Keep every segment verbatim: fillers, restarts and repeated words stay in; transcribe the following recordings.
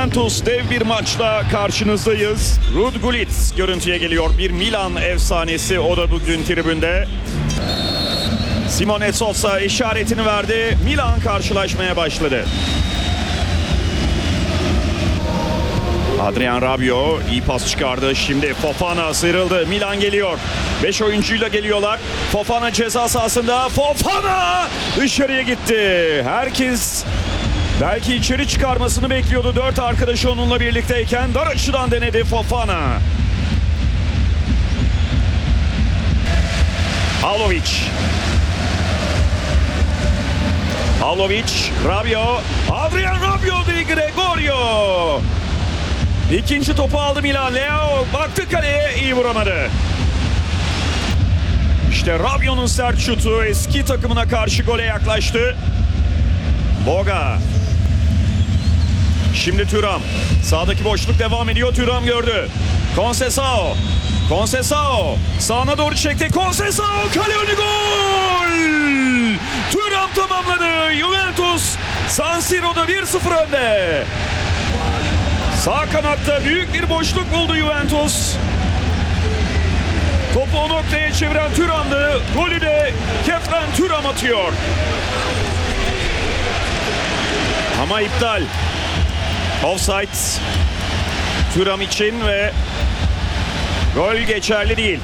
Juventus dev bir maçla karşınızdayız. Rud Gullit görüntüye geliyor. Bir Milan efsanesi, o da bugün tribünde. Simone Sosa işaretini verdi. Milan karşılaşmaya başladı. Adrien Rabiot iyi pas çıkardı. Şimdi Fofana sıyrıldı. Milan geliyor. beş oyuncuyla geliyorlar. Fofana ceza sahasında. Fofana dışarıya gitti. Herkes belki içeri çıkarmasını bekliyordu. Dört arkadaşı onunla birlikteyken dar açıdan denedi Fofana. Pavlovic. Pavlovic, Rabiot, Adrien Rabiot de Gregorio. İkinci topu aldı Milan. Leao baktı kaleye, iyi vuramadı. İşte Rabiot'un sert şutu eski takımına karşı gole yaklaştı. Boga. Şimdi Thuram. Sağdaki boşluk devam ediyor. Thuram gördü. Conceição. Conceição. Sağına doğru çekti. Conceição. Kale önü gol. Thuram tamamladı. Juventus San Siro'da bir sıfır önde. Sağ kanatta büyük bir boşluk buldu Juventus. Topu o noktaya çeviren Thuram'dı. Golü de Kefren Thuram atıyor. Ama iptal. Offside. Thuram için ve gol geçerli değil.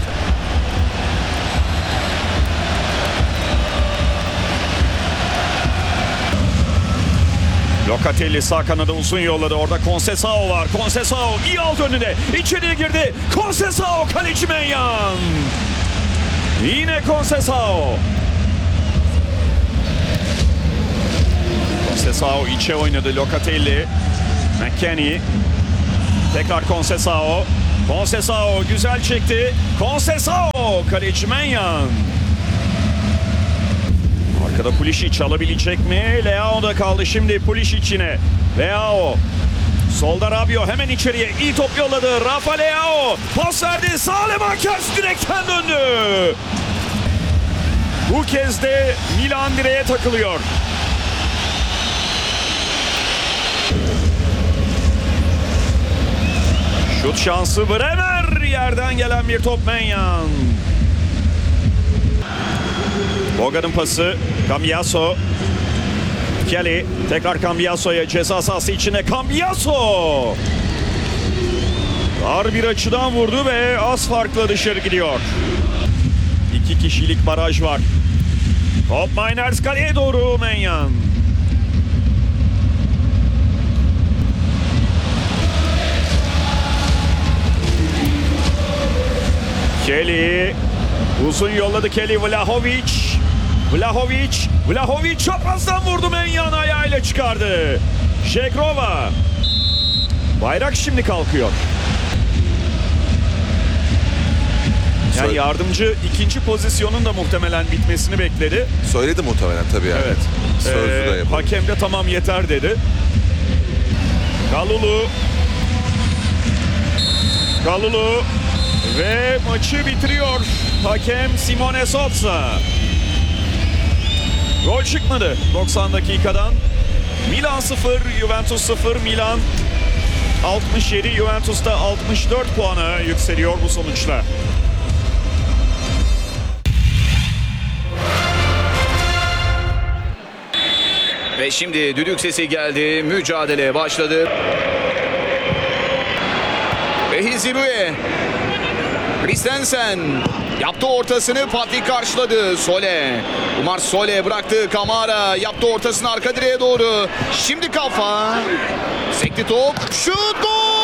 Locatelli sağ kanada uzun yolladı. Orada Conceição var. Conceição iyi aldı önüne. İçeriye girdi. Conceição, kaleci Menyan. Yine Conceição. Conceição içe oynadı. Locatelli. McKennie. Tekrar Conceição. Conceição güzel çekti. Conceição, kaleci Menyan. Arkada Pulisic alabilecek mi? Leao da kaldı şimdi Pulisic yine. Leao. Solda Rabiot hemen içeriye iyi top yolladı. Rafa Leao pas verdi. Saelemaekers direkten döndü. Bu kez de Milan direğe takılıyor. Şut şansı Bremer. Yerden gelen bir top Menyan. Boga'nın pası. Cambiaso. Kelly. Tekrar Cambiaso'ya, ceza sahası içine. Cambiaso. Dar bir açıdan vurdu ve az farkla dışarı gidiyor. İki kişilik baraj var. Top Mainers kaleye doğru Menyan. Kelly. Uzun yolladı Kelly. Vlahovic. Vlahovic. Vlahovic çaprazdan vurdu. Menyan ayağıyla çıkardı. Şekrova. Bayrak şimdi kalkıyor. Yani yardımcı ikinci pozisyonun da muhtemelen bitmesini bekledi. Söyledi muhtemelen tabii yani. Evet. Sözlü de Ee, yapalım. hakem de tamam yeter dedi. Kalulu. Kalulu. Ve maçı bitiriyor hakem Simone Sosa. Gol çıkmadı doksan dakikadan. Milan sıfır, Juventus sıfır. Milan altmış yedi, Juventus da altmış dört puana yükseliyor bu sonuçla. Ve şimdi düdük sesi geldi. Mücadele başladı. Ve Hizibue. Christensen yaptı ortasını, Patrick karşıladı. Sole. Umar Sole bıraktı. Kamara yaptı ortasını arka direğe doğru. Şimdi kafa. Sekti top. Şut,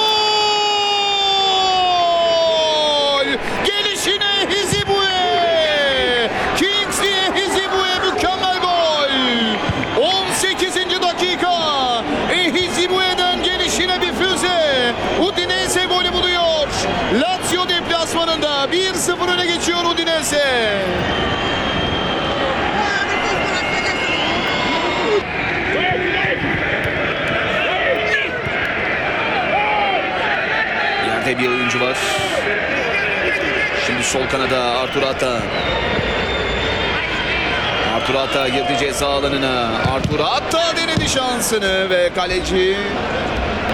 gol! Gelişine Hizibue. Kingsley Hizibue mükemmel gol. on sekizinci dakika. E Hizibue'den gelişine bir füze. Udinese golü buluyor. Lazio deplasmanında bir sıfır öne geçiyor Udinese. Yerde bir oyuncu var. Şimdi sol kanada Artur Ata. Artur Ata girdi ceza alanına. Artur Ata denedi şansını ve kaleci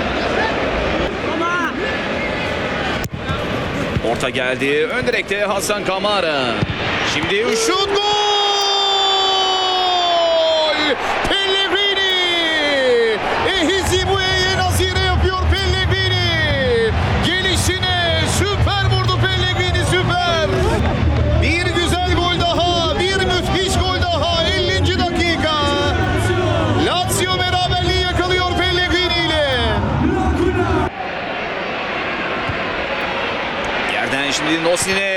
Orta geldi. Ön direkte Hasan Kamara. Şimdi şut, gol! Pellegrini! Ehizibue'ye nazire yapıyor Pellegrini. Gelişine süper vurdu Pellegrini, süper. Bir güzel gol daha, bir müthiş gol daha. ellinci dakika. Lazio beraberliği yakalıyor Pellegrini ile. Yerden şimdi Nosine.